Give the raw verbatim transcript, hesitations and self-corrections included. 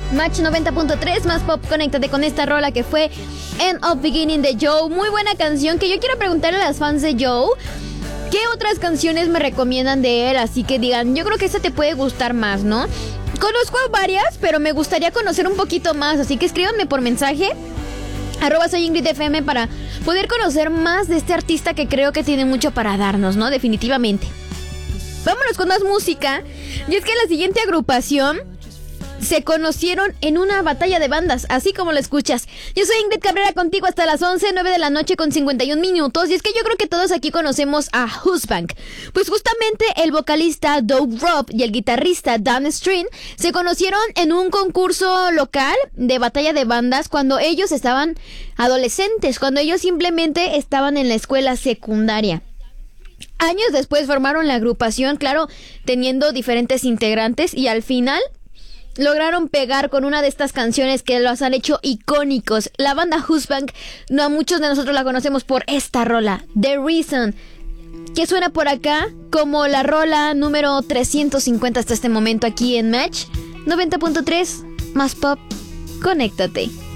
Match noventa punto tres, más pop, conéctate con esta rola que fue End of Beginning de Joe. Muy buena canción, que yo quiero preguntarle a las fans de Joe ¿qué otras canciones me recomiendan de él? Así que digan, yo creo que esta te puede gustar más, ¿no? Conozco varias, pero me gustaría conocer un poquito más, así que escríbanme por mensaje arroba soy Ingrid F M para poder conocer más de este artista que creo que tiene mucho para darnos, ¿no? Definitivamente. Vámonos con más música. Y es que la siguiente agrupación se conocieron en una batalla de bandas, así como lo escuchas. Yo soy Ingrid Cabrera, contigo hasta las once, nueve de la noche con cincuenta y un minutos. Y es que yo creo que todos aquí conocemos a Husbank. Pues justamente el vocalista Doug Robb y el guitarrista Dan String se conocieron en un concurso local de batalla de bandas cuando ellos estaban adolescentes, cuando ellos simplemente estaban en la escuela secundaria. Años después formaron la agrupación, claro, teniendo diferentes integrantes, y al final lograron pegar con una de estas canciones que los han hecho icónicos. La banda Husbank, no, a muchos de nosotros la conocemos por esta rola, The Reason, que suena por acá como la rola número trescientos cincuenta hasta este momento aquí en Match noventa punto tres, más pop, conéctate.